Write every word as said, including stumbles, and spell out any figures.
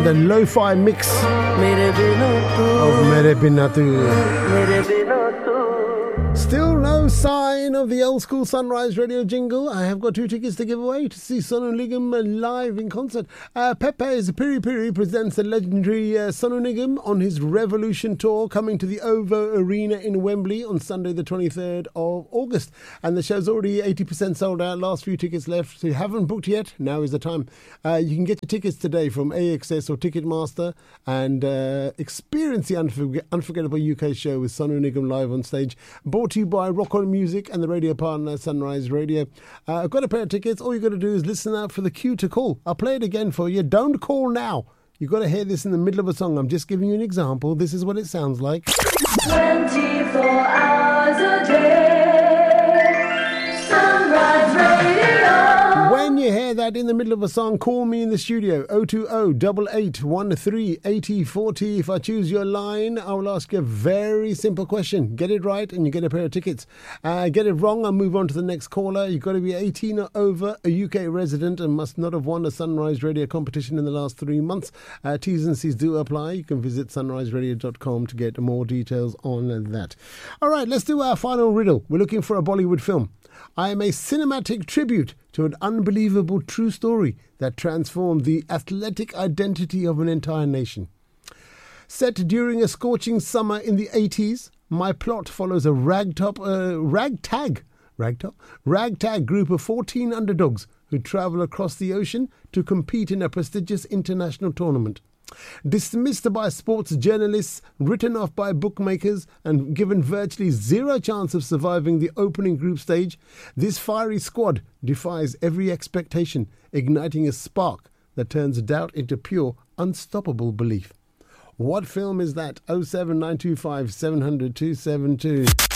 and the lo-fi mix of Mere Bina Tu. Still no sign of the old school Sunrise Radio jingle. I have got two tickets to give away to see Sonu Nigam live in concert. Uh, Pepe's Piri Piri presents the legendary uh, Sonu Nigam on his Revolution tour, coming to the O V O Arena in Wembley on Sunday the twenty-third of August. And the show's already eighty percent sold out. Last few tickets left. So you haven't booked yet, now is the time. Uh, you can get your tickets today from A X S or Ticketmaster and uh, experience the unforg- unforgettable U K show with Sonu Nigam live on stage. Brought to you by Rock On Music and the radio partner Sunrise Radio. Uh, I've got a pair of tickets. All you've got to do is listen out for the cue to call. I'll play it again for you. Don't call now. You've got to hear this in the middle of a song. I'm just giving you an example. This is what it sounds like. twenty-four hours a day, Sunrise Radio. When you hear that in the middle of a song, call me in the studio, oh two oh, eight eight one three, eight oh four oh. If I choose your line, I will ask you a very simple question. Get it right and you get a pair of tickets. Uh, get it wrong, I'll move on to the next caller. You've got to be eighteen or over, a U K resident, and must not have won a Sunrise Radio competition in the last three months. Uh, T's and C's do apply. You can visit sunrise radio dot com to get more details on that. All right, let's do our final riddle. We're looking for a Bollywood film. I am a cinematic tribute to an unbelievable true story that transformed the athletic identity of an entire nation. Set during a scorching summer in the eighties, my plot follows a ragtop, uh, ragtag, ragtop, ragtag group of fourteen underdogs who travel across the ocean to compete in a prestigious international tournament. Dismissed by sports journalists, written off by bookmakers, and given virtually zero chance of surviving the opening group stage, this fiery squad defies every expectation, igniting a spark that turns doubt into pure, unstoppable belief. What film is that? oh seven nine two five, seven hundred, two seven two.